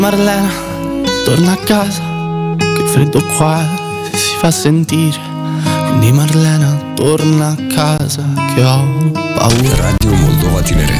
Marlena, torna a casa, che freddo qua si fa sentire. Quindi Marlena, torna a casa che ho paura. Radio Moldova Tineret.